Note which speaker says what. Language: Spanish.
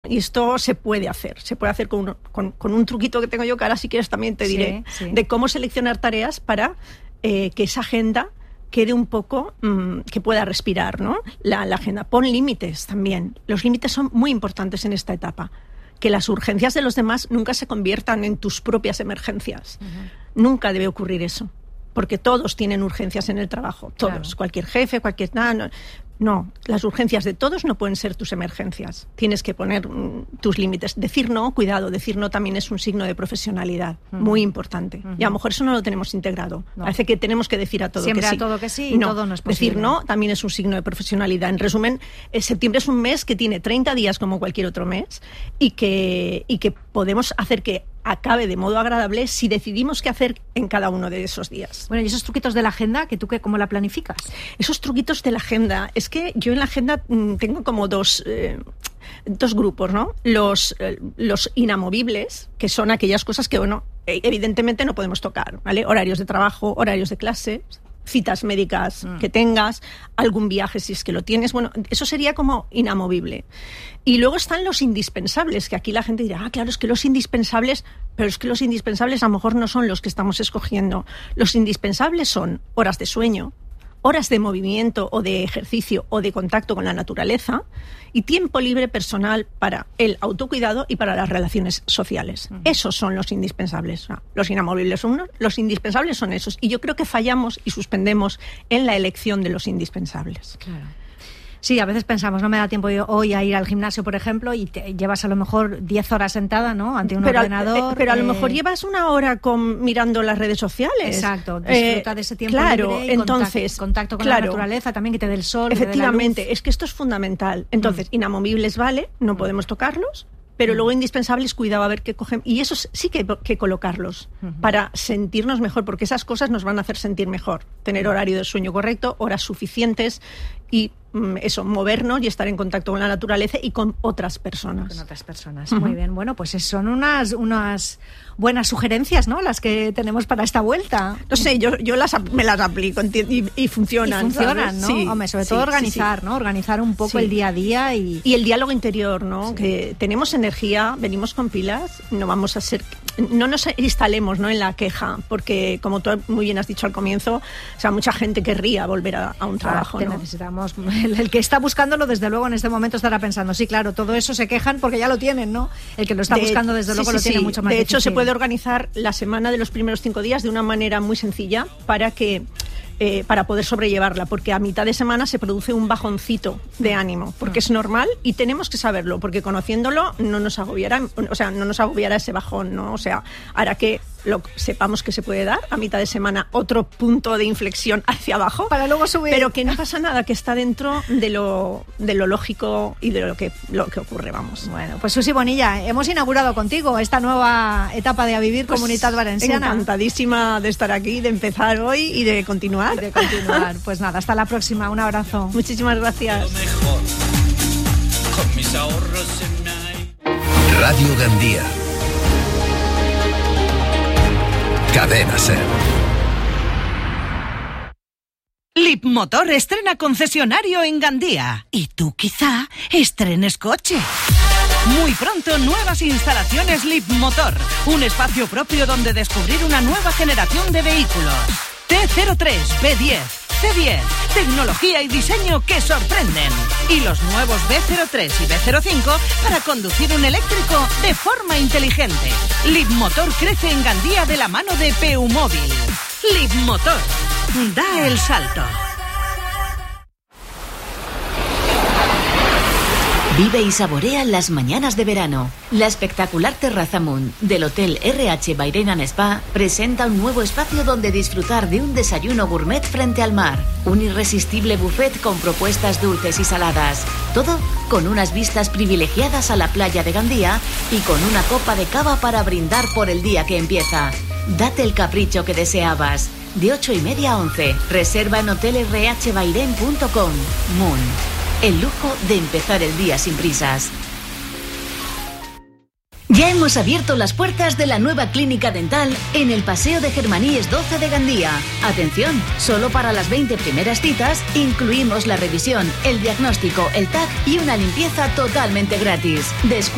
Speaker 1: y esto se puede hacer con un truquito que tengo yo, que ahora si quieres también te diré, de cómo seleccionar tareas para que esa agenda quede un poco, que pueda respirar, ¿no? La agenda. Pon límites también. Los límites son muy importantes en esta etapa. Que las urgencias de los demás nunca se conviertan en tus propias emergencias. Nunca debe ocurrir eso. Porque todos tienen urgencias en el trabajo. Todos. Claro. Cualquier jefe, cualquier... No, las urgencias de todos no pueden ser tus emergencias. Tienes que poner tus límites. Decir no, cuidado, decir no también es un signo de profesionalidad muy importante. Y a lo mejor eso no lo tenemos integrado. No. Parece que tenemos que decir a todo
Speaker 2: siempre
Speaker 1: que sí.
Speaker 2: Siempre a todo que sí y
Speaker 1: no,
Speaker 2: todo no es posible.
Speaker 1: Decir no también es un signo de profesionalidad. En resumen, septiembre es un mes que tiene 30 días como cualquier otro mes y que podemos hacer que acabe de modo agradable si decidimos qué hacer en cada uno de esos días.
Speaker 2: Bueno, y esos truquitos de la agenda, ¿cómo la planificas?
Speaker 1: Esos truquitos de la agenda, es que yo en la agenda tengo como dos grupos, ¿no? Los inamovibles, que son aquellas cosas que, bueno, evidentemente no podemos tocar, ¿vale? Horarios de trabajo, horarios de clase, citas médicas que tengas, algún viaje si es que lo tienes, bueno, eso sería como inamovible. Y luego están los indispensables, que aquí la gente dirá, claro, es que los indispensables, pero es que los indispensables a lo mejor no son los que estamos escogiendo. Los indispensables son horas de sueño, horas de movimiento o de ejercicio o de contacto con la naturaleza y tiempo libre personal para el autocuidado y para las relaciones sociales. Esos son los indispensables. Los inamovibles son unos, los indispensables son esos. Y yo creo que fallamos y suspendemos en la elección de los indispensables.
Speaker 2: Claro. Sí, a veces pensamos, no me da tiempo hoy a ir al gimnasio, por ejemplo, y llevas a lo mejor 10 horas sentada, ¿no?, ante un ordenador.
Speaker 1: Pero a lo mejor llevas una hora mirando las redes sociales.
Speaker 2: Exacto, disfruta de ese tiempo libre y entonces, contacto con la naturaleza, también que te dé el sol,
Speaker 1: efectivamente,
Speaker 2: que te dé la luz.
Speaker 1: Es que esto es fundamental. Entonces, inamovibles vale, no podemos tocarlos, pero luego indispensables, cuidado a ver qué cogen. Y eso sí que hay que colocarlos para sentirnos mejor, porque esas cosas nos van a hacer sentir mejor. Tener horario de sueño correcto, horas suficientes y eso, movernos y estar en contacto con la naturaleza y con otras personas.
Speaker 2: Con otras personas, muy bien. Bueno, pues son unas buenas sugerencias, ¿no?, las que tenemos para esta vuelta.
Speaker 1: No sé, yo me las aplico y funcionan.
Speaker 2: Y funcionan,
Speaker 1: ¿sabes?
Speaker 2: ¿no?
Speaker 1: Sí,
Speaker 2: hombre, sobre todo organizar, ¿no? Organizar un poco el día a día y
Speaker 1: el diálogo interior, ¿no? Sí. Que tenemos energía, venimos con pilas, no vamos a ser... No nos instalemos, ¿no?, en la queja, porque como tú muy bien has dicho al comienzo, o sea, mucha gente querría volver a un trabajo, ¿no?
Speaker 2: Necesitamos... El que está buscándolo, desde luego, en este momento estará pensando, sí, claro, todo eso se quejan porque ya lo tienen, ¿no? El que lo está buscando, desde luego, lo tiene mucho más difícil.
Speaker 1: De hecho, se puede organizar la semana de los primeros 5 días de una manera muy sencilla para poder sobrellevarla, porque a mitad de semana se produce un bajoncito de ánimo, porque es normal y tenemos que saberlo, porque conociéndolo no nos agobiará ese bajón, ¿no? O sea, hará que sepamos que se puede dar a mitad de semana otro punto de inflexión hacia abajo
Speaker 2: para luego subir,
Speaker 1: pero que no pasa nada, que está dentro de lo lógico y de lo que ocurre, vamos.
Speaker 2: Bueno, pues Susi Bonilla, hemos inaugurado contigo esta nueva etapa de A Vivir Comunitat Valenciana.
Speaker 1: Encantadísima de estar aquí, de empezar hoy y de continuar.
Speaker 2: Pues nada, hasta la próxima, un abrazo.
Speaker 1: Muchísimas gracias.
Speaker 3: Radio Gandía. Cadena SER.
Speaker 4: Leapmotor estrena concesionario en Gandía. Y tú quizá estrenes coche. Muy pronto, nuevas instalaciones Leapmotor. Un espacio propio donde descubrir una nueva generación de vehículos. T03, B10, C10. Tecnología y diseño que sorprenden. Y los nuevos B03 y B05 para conducir un eléctrico de forma inteligente. Leapmotor crece en Gandía de la mano de Peumóvil. Leapmotor. Da el salto.
Speaker 5: Vive y saborea las mañanas de verano. La espectacular Terraza Moon del Hotel RH Bairén and Spa presenta un nuevo espacio donde disfrutar de un desayuno gourmet frente al mar. Un irresistible buffet con propuestas dulces y saladas. Todo con unas vistas privilegiadas a la playa de Gandía y con una copa de cava para brindar por el día que empieza. Date el capricho que deseabas. De 8:30 a 11. Reserva en hotelrhbairén.com. Moon. El lujo de empezar el día sin prisas. Ya hemos abierto las puertas de la nueva clínica dental en el Paseo de Germaníes 12 de Gandía. Atención, solo para las 20 primeras citas incluimos la revisión, el diagnóstico, el TAC y una limpieza totalmente gratis.